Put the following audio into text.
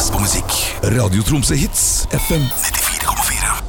best på musikk. Radio Tromsø Hits, FM 94,4.